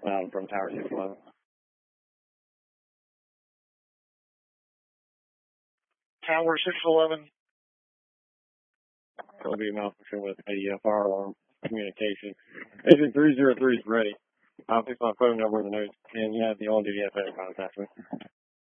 from Tower 611. Tower 611. It'll be a malfunction with a fire alarm communication. Agent 303 is ready. I'll fix my phone number in the notes, and you have the on-duty FA contact me.